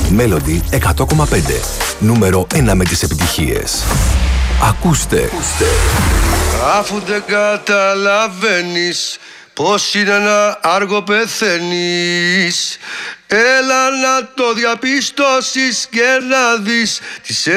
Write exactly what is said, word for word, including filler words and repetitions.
Melody εκατό κόμμα πέντε. Νούμερο ένα με τις επιτυχίες. Ακούστε. Αφού δεν καταλαβαίνεις πως είναι να άργο πεθαίνεις, έλα να το διαπιστώσεις και να δεις τις